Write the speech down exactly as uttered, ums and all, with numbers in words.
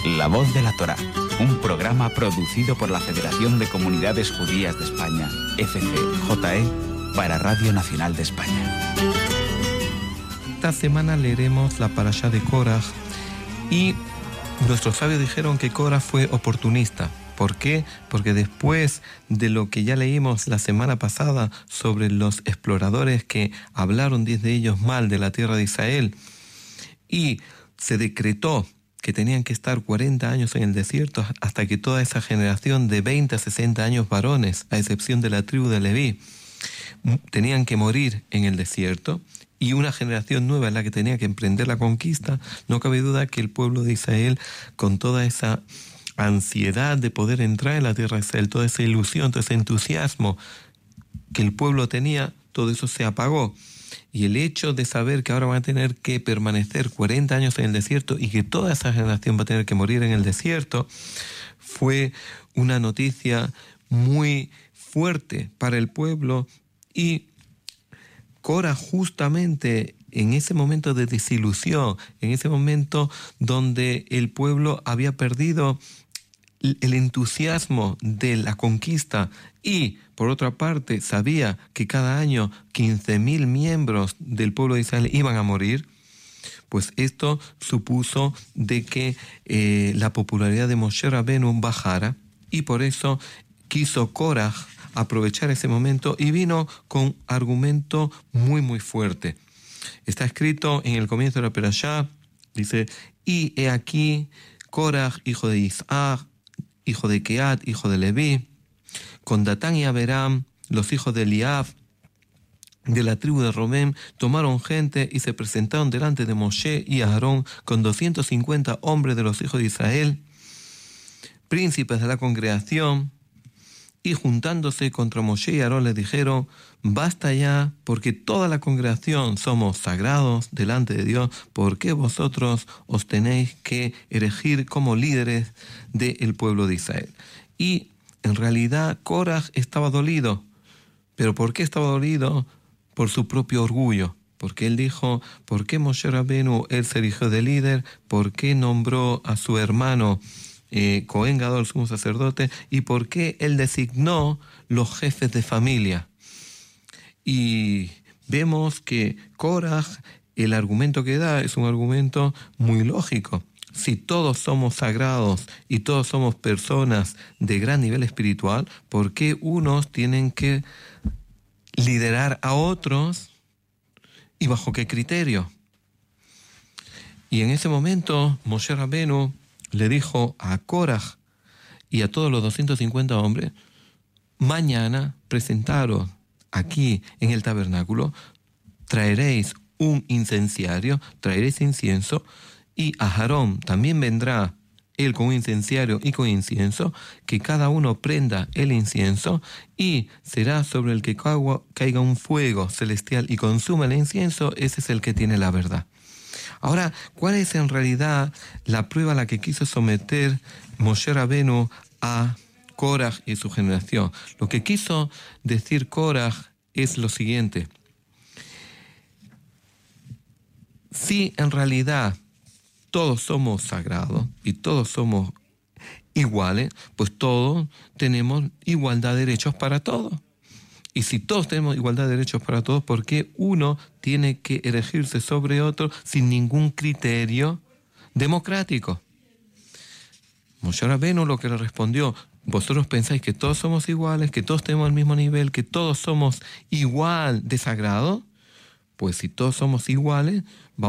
La Voz de la Torá, un programa producido por la Federación de Comunidades Judías de España, F C J E, para Radio Nacional de España. Esta semana leeremos la parashá de Koraj y nuestros sabios dijeron que Koraj fue oportunista. ¿Por qué? Porque después de lo que ya leímos la semana pasada sobre los exploradores que hablaron diez de ellos mal de la tierra de Israel y se decretó que tenían que estar cuarenta años en el desierto hasta que toda esa generación de veinte a sesenta años varones, a excepción de la tribu de Leví, tenían que morir en el desierto, y una generación nueva es la que tenía que emprender la conquista, no cabe duda que el pueblo de Israel, con toda esa ansiedad de poder entrar en la tierra de Israel, toda esa ilusión, todo ese entusiasmo que el pueblo tenía, todo eso se apagó. Y el hecho de saber que ahora van a tener que permanecer cuarenta años en el desierto y que toda esa generación va a tener que morir en el desierto, fue una noticia muy fuerte para el pueblo. Y Koraj, justamente en ese momento de desilusión, en ese momento donde el pueblo había perdido el entusiasmo de la conquista y, por otra parte, sabía que cada año quince mil miembros del pueblo de Israel iban a morir, pues esto supuso de que eh, la popularidad de Moshe Rabenu bajara, y por eso quiso Koraj aprovechar ese momento y vino con argumento muy muy fuerte. Está escrito en el comienzo de la Perashá, dice: y he aquí Koraj, hijo de Isaac, hijo de Keat, hijo de Leví, con Datán y Abiram, los hijos de Eliab, de la tribu de Rubén, tomaron gente y se presentaron delante de Moshe y Aarón con doscientos cincuenta hombres de los hijos de Israel, príncipes de la congregación, y juntándose contra Moshe y Aarón les dijeron: basta ya, porque toda la congregación somos sagrados delante de Dios. ¿Por qué vosotros os tenéis que erigir como líderes del pueblo de Israel? Y en realidad Koraj estaba dolido. ¿Pero por qué estaba dolido? Por su propio orgullo. Porque él dijo: ¿por qué Moshe Rabenu, él se erigió de líder? ¿Por qué nombró a su hermano Eh, Cohen Gadol, sumo sacerdote? ¿Y por qué él designó los jefes de familia? Y vemos que Koraj, el argumento que da es un argumento muy lógico. Si todos somos sagrados y todos somos personas de gran nivel espiritual, ¿por qué unos tienen que liderar a otros y bajo qué criterio? Y en ese momento Moshe Rabenu le dijo a Koraj y a todos los doscientos cincuenta hombres: mañana presentaros aquí en el tabernáculo, traeréis un incenciario, traeréis incienso, y a Aarón también vendrá él con un incenciario y con incienso, que cada uno prenda el incienso, y será sobre el que caiga un fuego celestial y consuma el incienso, ese es el que tiene la verdad. Ahora, ¿cuál es en realidad la prueba a la que quiso someter Moshe Rabenu a Koraj y su generación? Lo que quiso decir Koraj es lo siguiente: si en realidad todos somos sagrados y todos somos iguales, pues todos tenemos igualdad de derechos para todos. Y si todos tenemos igualdad de derechos para todos, ¿por qué uno tiene que erigirse sobre otro sin ningún criterio democrático? Moshe Rabenu lo que le respondió: vosotros pensáis que todos somos iguales, que todos tenemos el mismo nivel, que todos somos igual de sagrados. Pues si todos somos iguales,